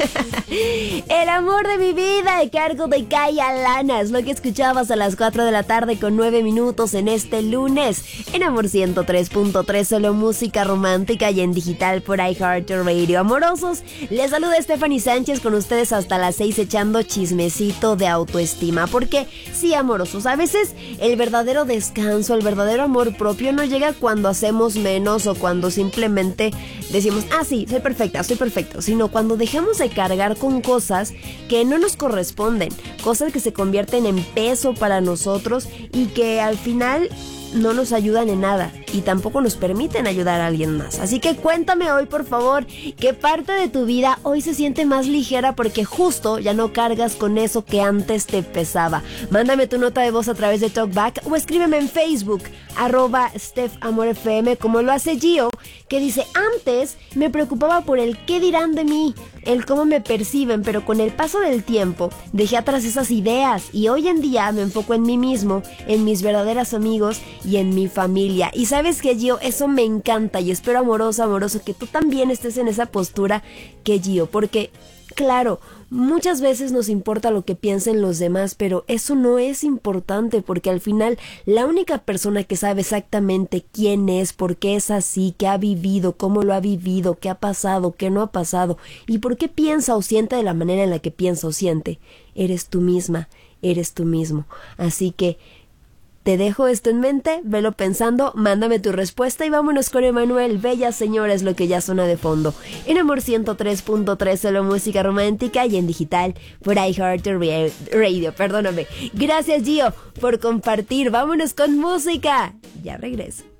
El amor de mi vida, a cargo de Kaya Lanas, lo que escuchabas a las 4 de la tarde con 9 minutos en este lunes. En Amor 103.3, solo música romántica y en digital por iHeartRadio. Amorosos, les saluda Stephanie Sánchez con ustedes hasta las 6 echando chismecito de autoestima. Porque sí, amorosos, a veces el verdadero descanso, el verdadero amor propio no llega cuando hacemos menos o cuando simplemente decimos, sí, soy perfecta, sino cuando dejamos de cargar con cosas que no nos corresponden, cosas que se convierten en peso para nosotros y que al final no nos ayudan en nada y tampoco nos permiten ayudar a alguien más. Así que cuéntame hoy, por favor, qué parte de tu vida hoy se siente más ligera porque justo ya no cargas con eso que antes te pesaba. Mándame tu nota de voz a través de TalkBack o escríbeme en Facebook, @StephAmorFM, como lo hace Gio, que dice, antes me preocupaba por el qué dirán de mí, el cómo me perciben, pero con el paso del tiempo dejé atrás esas ideas y hoy en día me enfoco en mí mismo, en mis verdaderos amigos y en mi familia. Y sabes que, Gio, eso me encanta y espero, amoroso, que tú también estés en esa postura que Gio, porque claro, muchas veces nos importa lo que piensen los demás, pero eso no es importante porque al final la única persona que sabe exactamente quién es, por qué es así, qué ha vivido, cómo lo ha vivido, qué ha pasado, qué no ha pasado y por qué piensa o siente de la manera en la que piensa o siente, eres tú misma, eres tú mismo. Así que te dejo esto en mente, velo pensando, mándame tu respuesta y vámonos con Emanuel. Bella señora es lo que ya suena de fondo. En Amor 103.3, solo música romántica y en digital por iHeartRadio. Perdóname. Gracias, Gio, por compartir. Vámonos con música. Ya regreso.